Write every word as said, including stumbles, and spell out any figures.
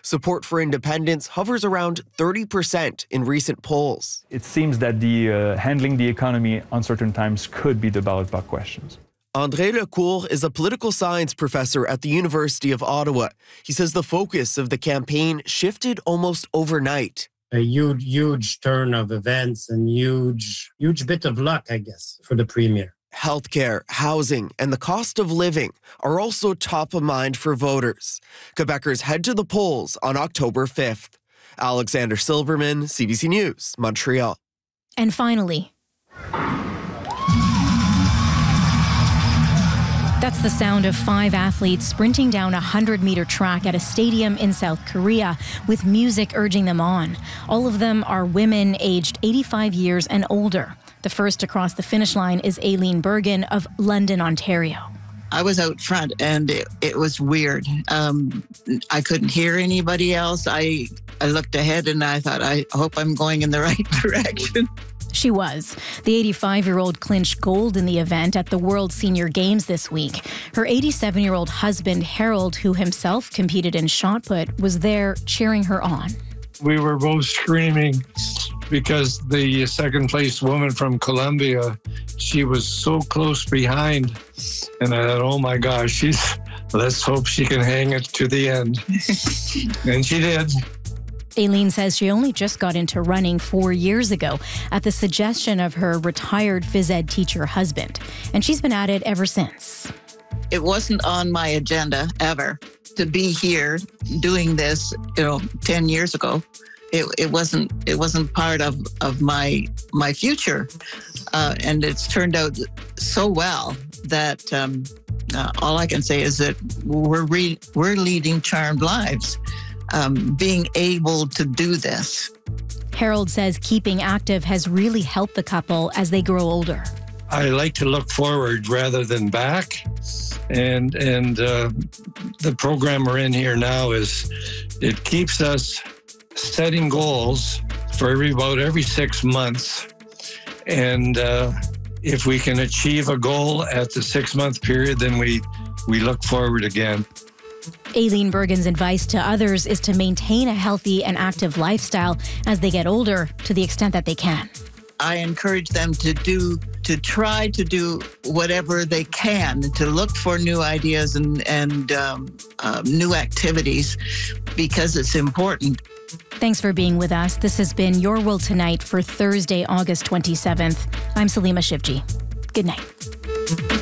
Support for independence hovers around thirty percent in recent polls. It seems that the uh, handling the economy uncertain times could be the ballot box questions. André Lecourt is a political science professor at the University of Ottawa. He says the focus of the campaign shifted almost overnight. A huge, huge turn of events and huge, huge bit of luck, I guess, for the premier. Healthcare, housing, and the cost of living are also top of mind for voters. Quebecers head to the polls on October fifth. Alexander Silverman, C B C News, Montreal. And finally, that's the sound of five athletes sprinting down a hundred-meter track at a stadium in South Korea with music urging them on. All of them are women aged eighty-five years and older. The first to cross the finish line is Aileen Bergen of London, Ontario. I was out front and it, it was weird. Um, I couldn't hear anybody else. I, I looked ahead and I thought, I hope I'm going in the right direction. She was. The eighty-five-year-old clinched gold in the event at the World Senior Games this week. Her eighty-seven-year-old husband, Harold, who himself competed in shot put, was there cheering her on. We were both screaming because the second-place woman from Colombia, she was so close behind. And I thought, oh, my gosh, she's, let's hope she can hang it to the end. And she did. Aileen says she only just got into running four years ago at the suggestion of her retired phys ed teacher husband, and she's been at it ever since. It wasn't on my agenda ever to be here doing this, you know, ten years ago. It, it wasn't it wasn't part of, of my my future, uh, and it's turned out so well that um, uh, all I can say is that we're re- we're leading charmed lives. Um, being able to do this. Harold says keeping active has really helped the couple as they grow older. I like to look forward rather than back. And and uh, the program we're in here now is, it keeps us setting goals for every, about every six months. And uh, if we can achieve a goal at the six-month period, then we, we look forward again. Aileen Bergen's advice to others is to maintain a healthy and active lifestyle as they get older to the extent that they can. I encourage them to do, to try to do whatever they can, to look for new ideas and, and um, uh, new activities, because it's important. Thanks for being with us. This has been Your World Tonight for Thursday, August twenty-seventh. I'm Salima Shivji. Good night.